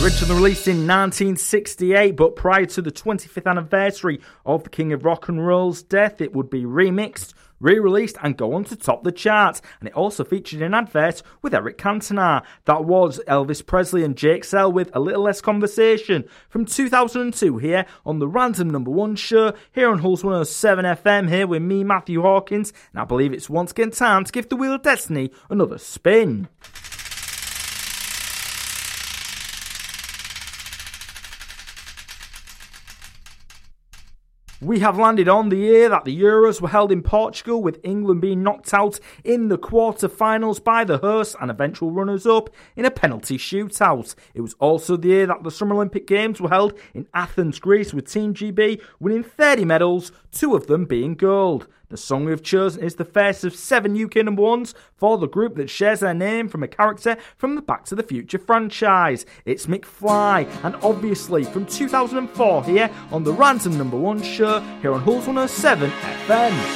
Originally released in 1968, but prior to the 25th anniversary of the King of Rock and Roll's death, it would be remixed, re-released and go on to top the charts. And it also featured an advert with Eric Cantona. That was Elvis Presley and Jake Sell with A Little Less Conversation from 2002 here on the Random Number 1 show here on Hulls 107 FM here with me, Matthew Hawkins. And I believe it's once again time to give the Wheel of Destiny another spin. We have landed on the year that the Euros were held in Portugal, with England being knocked out in the quarter-finals by the hosts and eventual runners-up in a penalty shootout. It was also the year that the Summer Olympic Games were held in Athens, Greece, with Team GB winning 30 medals, 2 of them being gold. The song we've chosen is the first of 7 UK number ones for the group that shares their name from a character from the Back to the Future franchise. It's McFly, and obviously from 2004 here on the Random Number 1 show here on Hulls 107 FM.